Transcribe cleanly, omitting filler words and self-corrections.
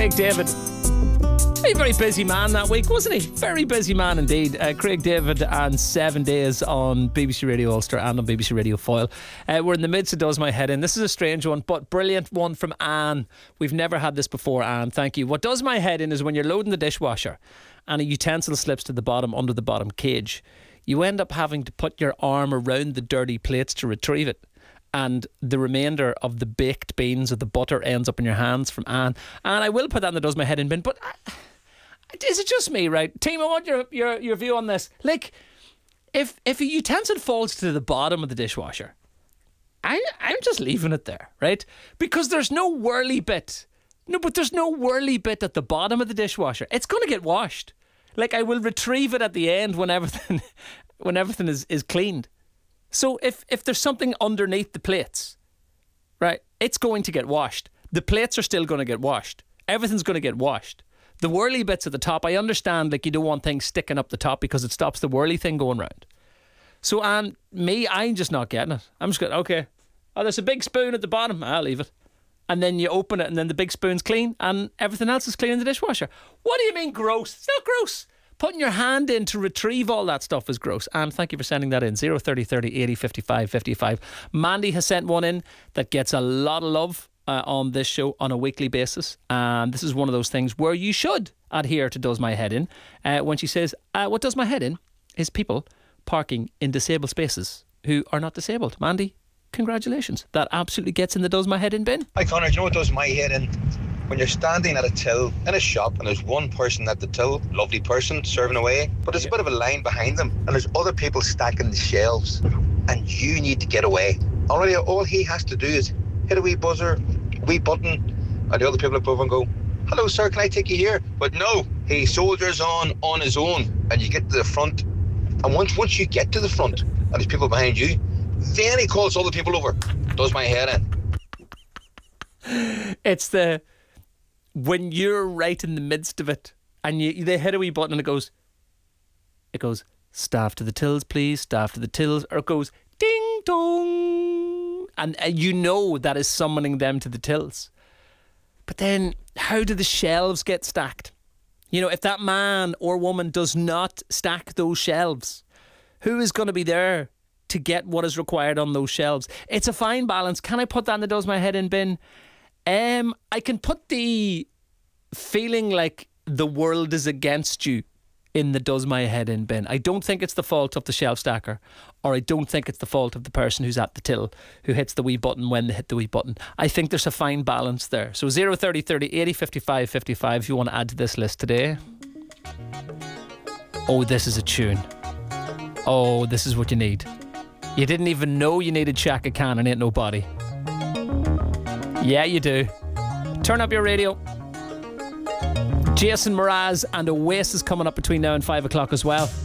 Craig David. A very busy man that week, wasn't he? Very busy man indeed. Craig David and 7 Days on BBC Radio Ulster and on BBC Radio Foyle. We're in the midst of Does My Head In. This is a strange one, but brilliant one from Anne. We've never had this before, Anne. Thank you. What does my head in is when you're loading the dishwasher and a utensil slips to the bottom under the bottom cage. You end up having to put your arm around the dirty plates to retrieve it. And the remainder of the baked beans or the butter ends up in your hands, from Anne. And I will put that in the Does My Head In bin, but is it just me, right? Team, I want your view on this. Like, if a utensil falls to the bottom of the dishwasher, I'm just leaving it there, right? Because there's no whirly bit. No, but there's no whirly bit at the bottom of the dishwasher. It's going to get washed. Like, I will retrieve it at the end when everything is cleaned. So if there's something underneath the plates, right, it's going to get washed. The plates are still going to get washed. Everything's going to get washed. The whirly bits at the top, I understand, like, you don't want things sticking up the top because it stops the whirly thing going round. So, I'm just not getting it. I'm just going, okay, oh, there's a big spoon at the bottom, I'll leave it. And then you open it and then the big spoon's clean and everything else is clean in the dishwasher. What do you mean gross? It's not gross. Putting your hand in to retrieve all that stuff is gross. And thank you for sending that in. 030 30 80 55 55. Mandy has sent one in that gets a lot of love on this show on a weekly basis. And this is one of those things where you should adhere to Does My Head In. When she says, what does my head in is people parking in disabled spaces who are not disabled. Mandy, congratulations. That absolutely gets in the Does My Head In bin. Hi Conor, do you know what does my head in? When you're standing at a till in a shop and there's one person at the till, lovely person, serving away, but there's a bit of a line behind them and there's other people stacking the shelves and you need to get away. Already, all he has to do is hit a wee buzzer, a wee button, and the other people above and go, hello sir, can I take you here? But no, he soldiers on his own and you get to the front, and once you get to the front and there's people behind you, then he calls all the people over. Does my head in. It's when you're right in the midst of it and they hit a wee button and it goes, staff to the tills please, staff to the tills, or it goes ding dong, and you know that is summoning them to the tills. But then how do the shelves get stacked? You know, if that man or woman does not stack those shelves, who is going to be there to get what is required on those shelves? It's a fine balance. Can I put that in the Does My Head In bin? I can put the feeling like the world is against you in the Does My Head In bin. I don't think it's the fault of the shelf stacker, or I don't think it's the fault of the person who's at the till who hits the wee button when they hit the wee button. I think there's a fine balance there. So 030 30 80 55 55 if you want to add to this list today. Oh, this is a tune. Oh, this is what you need. You didn't even know you needed Chaka Khan and Ain't Nobody. Yeah, you do. Turn up your radio. Jason Mraz and Oasis coming up between now and 5 o'clock as well.